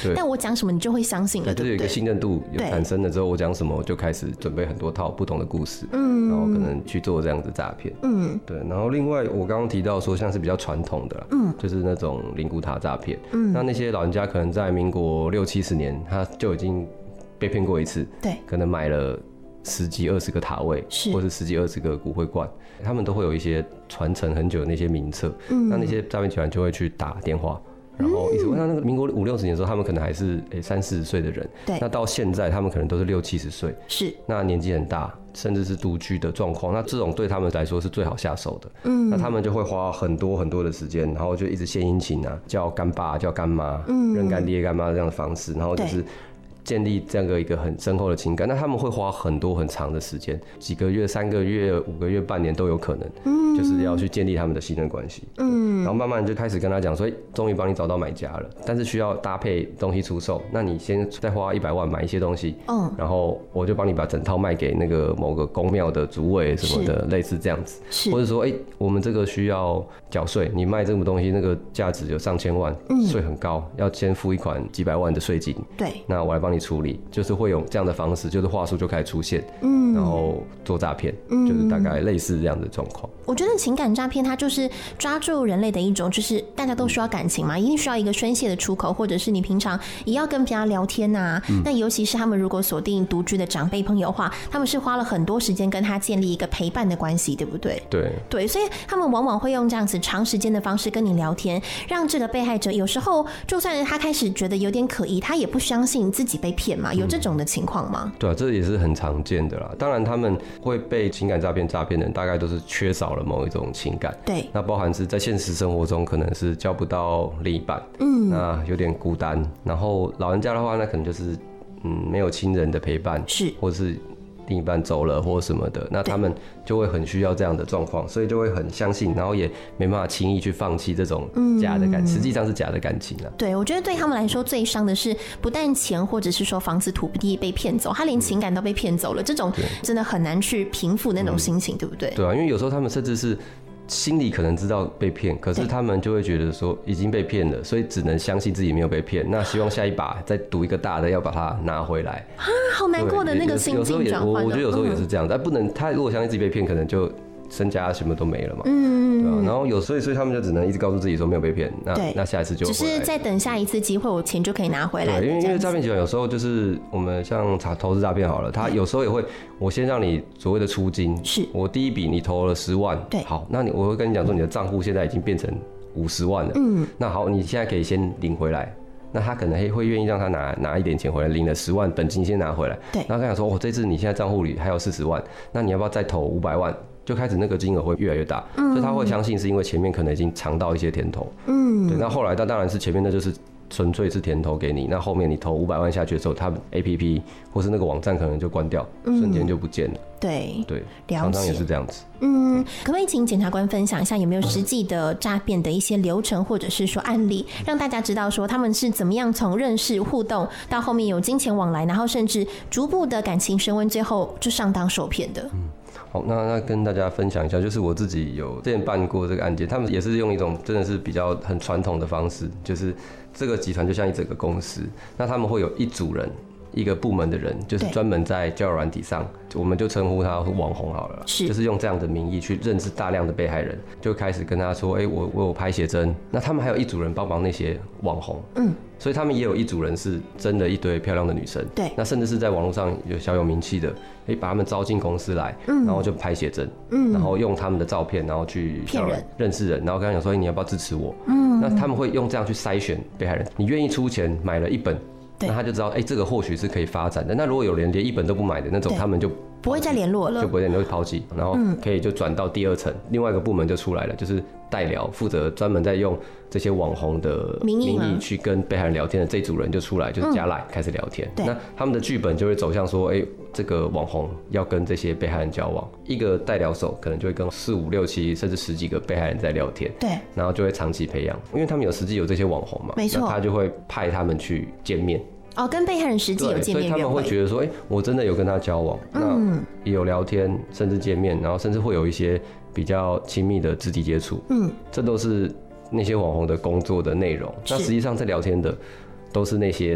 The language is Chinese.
但我讲什么你就会相信了， 就是有一个信任度有产生了之后，我讲什么我就开始准备很多套不同的故事，然后可能去做这样子诈骗，对。然后另外我刚刚提到说像是比较传统的啦，就是那种灵骨塔诈骗，那些老人家可能在民国60、70年他就已经被骗过一次，对，可能买了10几20个塔位，或是10几20个骨灰罐，他们都会有一些传承很久的那些名册，那些诈骗集团就会去打电话，然后一直问他那个民国50、60年的时候，他们可能还是30、40岁的人，对，那到现在他们可能都是60、70岁，是，那年纪很大，甚至是独居的状况，那这种对他们来说是最好下手的，那他们就会花很多很多的时间，然后就一直献殷勤啊，叫干爸叫干妈，认干爹干妈这样的方式，然后就是建立这样的一个很深厚的情感，那他们会花很多很长的时间，几个月、3个月、5个月、半年都有可能，就是要去建立他们的信任关系。然后慢慢就开始跟他讲说，终于帮你找到买家了，但是需要搭配东西出售，那你先再花100万买一些东西，然后我就帮你把整套卖给那个某个公庙的主委什么的，类似这样子，或者说，我们这个需要缴税，你卖这个东西那个价值有上千万，税很高，要先付一款几百万的税金，对，那我来帮你处理，就是会有这样的方式，就是话术就开始出现，然后做诈骗，就是大概类似这样的状况。 我觉得情感诈骗它就是抓住人类的一种，就是大家都需要感情嘛，一定需要一个宣泄的出口，或者是你平常也要跟别人聊天啊。那尤其是他们如果锁定独居的长辈朋友的话，他们是花了很多时间跟他建立一个陪伴的关系，对不对？对，所以他们往往会用这样子长时间的方式跟你聊天，让这个被害者有时候就算他开始觉得有点可疑，他也不相信自己被骗嘛，有这种的情况吗？ 对啊，这也是很常见的啦。当然他们会被情感诈骗的人大概都是缺少了某一种情感，对，那包含是在现实生活中可能是交不到另一半，那有点孤单，然后老人家的话那可能就是没有亲人的陪伴，是，或者是另一半走了或什么的，那他们就会很需要这样的状况，所以就会很相信，然后也没办法轻易去放弃这种假的感，实际上是假的感情啊。 对，我觉得对他们来说最伤的是，不但钱或者是说房子土地被骗走，他连情感都被骗走了，这种真的很难去平复那种心情，对不对？ 对啊，因为有时候他们甚至是心里可能知道被骗，可是他们就会觉得说已经被骗了，所以只能相信自己没有被骗，那希望下一把再赌一个大的，要把它拿回来啊， 好难过的那个心境转换。 我觉得有时候也是这样，但不能他如果相信自己被骗，可能就身家什么都没了嘛，对啊，然后所以他们就只能一直告诉自己说没有被骗，那下一次就只是再等下一次机会，我钱就可以拿回来。 对，因为诈骗集团有时候就是我们像投资诈骗好了，他有时候也会，我先让你所谓的出金，是我第一笔你投了10万，对，好，那我会跟你讲说你的账户现在已经变成50万了，那好，你现在可以先领回来。那他可能会愿意让他拿一点钱回来，领了10万本金先拿回来，对，然后跟他说，这次你现在账户里还有40万，那你要不要再投500万？就开始那个金额会越来越大，所以他会相信是因为前面可能已经尝到一些甜头，对，那后来当然是前面的就是纯粹是甜头给你，那后面你投500万下去的时候，他 APP 或是那个网站可能就关掉，瞬间就不见了。对，常常也是这样子。 可不可以请检察官分享一下有没有实际的诈骗的一些流程，或者是说案例，让大家知道说他们是怎么样从认识互动到后面有金钱往来，然后甚至逐步的感情升温，最后就上当受骗的。 好，那跟大家分享一下，就是我自己有之前办过这个案件，他们也是用一种真的是比较很传统的方式，就是这个集团就像一整个公司，那他们会有一组人。一个部门的人就是专门在交友软体上，我们就称呼他网红好了，就是用这样的名义去认识大量的被害人，就开始跟他说，我有拍写真，那他们还有一组人帮忙那些网红，所以他们也有一组人是真的一堆漂亮的女生，对，那甚至是在网络上有小有名气的，把他们招进公司来，然后就拍写真，然后用他们的照片，然后去骗人认识人，然后跟他讲说，你要不要支持我？那他们会用这样去筛选被害人，你愿意出钱买了1本。那他就知道，这个或许是可以发展的。那如果有人连1本都不买的那种，他们就不会再联络了， 就不会联络，抛弃，然后可以就转到第2层，另外一个部门就出来了，就是代聊，负责专门在用这些网红的名义去跟被害人聊天的这组人就出来，就是加赖开始聊天。那他们的剧本就会走向说，这个网红要跟这些被害人交往，一个代聊手可能就会跟4、5、6、7甚至10几个被害人在聊天，对，然后就会长期培养，因为他们实际有这些网红嘛，没错，那他就会派他们去见面。 跟被害人实际有见面约会，所以他们会觉得说，我真的有跟他交往，那也有聊天，甚至见面，然后甚至会有一些比较亲密的肢体接触，这都是那些网红的工作的内容。那实际上在聊天的都是那些